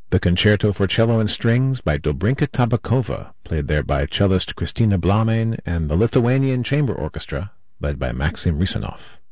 The Concerto for Cello and Strings by Dobrinka Tabakova, played there by cellist Kristina Blamein and the Lithuanian Chamber Orchestra, led by Maxim Risanoff.